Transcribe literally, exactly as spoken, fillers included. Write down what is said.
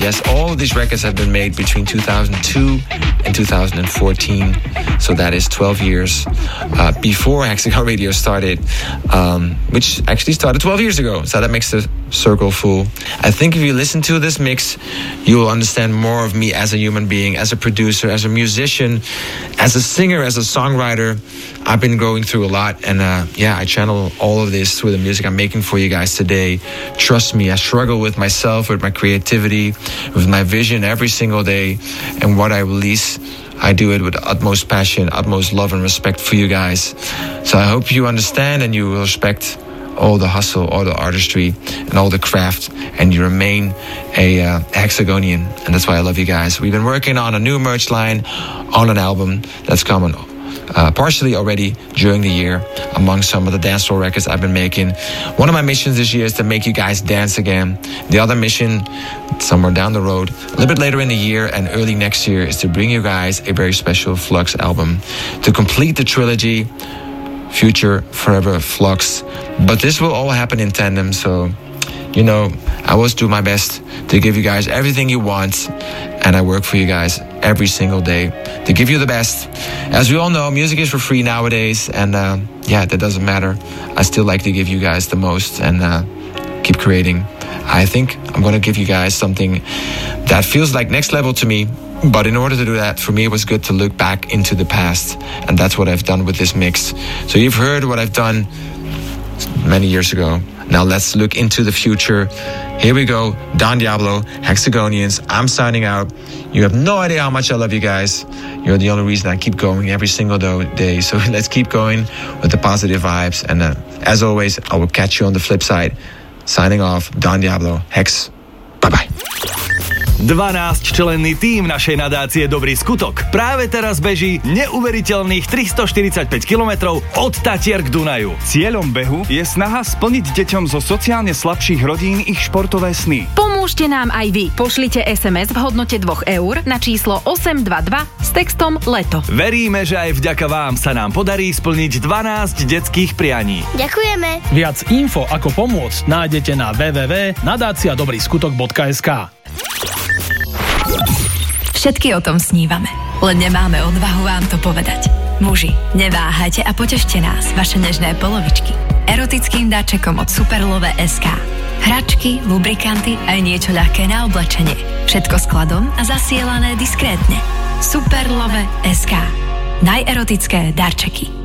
Yes, all of these records have been made between two thousand two and two thousand fourteen. So that is twelve years uh, before Hexagon Radio started, um, which actually started twelve years ago. So that makes the circle full. I think if you listen to this mix, you will understand more of me as a human being, as a producer, as a musician, as a singer, as a songwriter. I've been going through a lot, and uh, yeah, I channel all of this through the music I'm making for you guys today. Trust me, I struggle with myself, with my creativity, with my vision every single day, and what I release, I do it with utmost passion, utmost love and respect for you guys. So I hope you understand and you will respect all the hustle, all the artistry, and all the craft, and you remain a uh, Hexagonian, and that's why I love you guys. We've been working on a new merch line, on an album that's coming uh, partially already during the year, among some of the dancehall records I've been making. One of my missions this year is to make you guys dance again. The other mission, somewhere down the road, a little bit later in the year and early next year, is to bring you guys a very special Flux album to complete the trilogy, Future, Forever, Flux. But this will all happen in tandem, so, you know, I always do my best to give you guys everything you want, and I work for you guys every single day to give you the best. As we all know, music is for free nowadays, and uh, yeah, that doesn't matter. I still like to give you guys the most and uh, keep creating. I think I'm going to give you guys something that feels like next level to me. But in order to do that, for me, it was good to look back into the past. And that's what I've done with this mix. So you've heard what I've done many years ago. Now let's look into the future. Here we go. Don Diablo, Hexagonians. I'm signing out. You have no idea how much I love you guys. You're the only reason I keep going every single day. So let's keep going with the positive vibes. And uh, as always, I will catch you on the flip side. Signing off, Don Diablo, Hex. Bye-bye. dvanásťčlenný tím našej nadácie Dobrý skutok práve teraz beží neuveriteľných tristoštyridsaťpäť kilometrov od Tatier k Dunaju. Cieľom behu je snaha splniť deťom zo sociálne slabších rodín ich športové sny. Pomôžte nám aj vy. Pošlite es em es v hodnote dvoch eur na číslo osem dva dva s textom Leto. Veríme, že aj vďaka vám sa nám podarí splniť dvanásť detských prianí. Ďakujeme. Viac info ako pomôcť nájdete na w w w bodka nadácia dobrý skutok bodka es ká. Všetky o tom snívame, len nemáme odvahu vám to povedať. Muži, neváhajte a potešte nás, vaše nežné polovičky, erotickým dáčekom od Superlove bodka es ká. Hračky, lubrikanty aj niečo ľahké na oblečenie. Všetko skladom a zasielané diskrétne. Superlove bodka es ká. Najerotické darčeky.